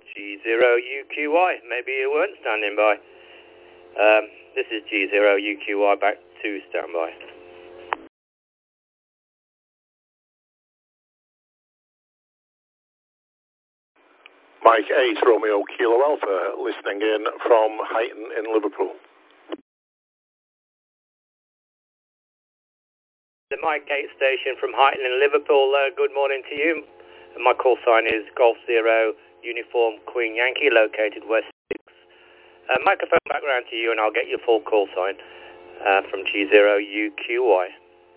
G0UQY. Maybe you weren't standing by. This is G0UQY back to standby. Mike 8 Romeo Kilo Alpha, listening in from Huyton in Liverpool. The Mike 8 station from Huyton in Liverpool. Good morning to you. My call sign is Golf Zero Uniform Queen Yankee, located West 6. Microphone background to you and I'll get your full call sign from G0UQY.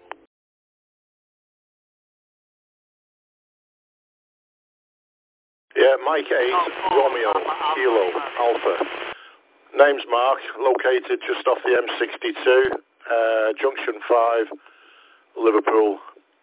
Yeah, Mike 8 Romeo Kilo Alpha. Name's Mark, located just off the M62, Junction 5, Liverpool.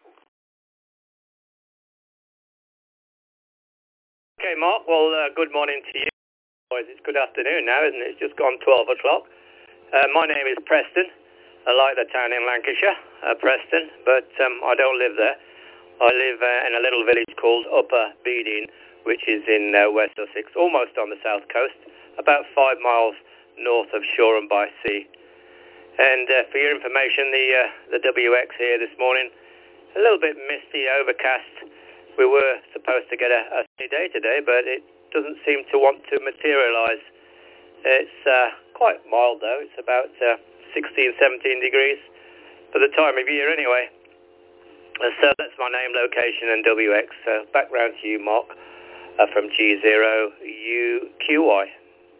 Okay, Mark. Well, good morning to you. Boys, it's good afternoon now, isn't it? It's just gone 12 o'clock. My name is Preston. I like the town in Lancashire, Preston, but I don't live there. I live in a little village called Upper Beeding, which is in West Sussex, almost on the south coast, about 5 miles north of Shoreham by Sea. And for your information, the WX here this morning, a little bit misty, overcast. We were supposed to get a sunny day today, but it doesn't seem to want to materialise. It's quite mild though. It's about 16, 17 degrees for the time of year anyway. So that's my name, location and WX. So back round to you, Mark, from G0UQY.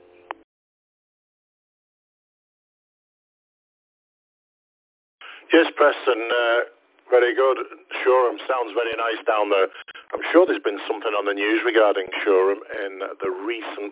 Yes, Preston, very good. Shoreham sounds very nice down there. I'm sure there's been something on the news regarding Shoreham in the recent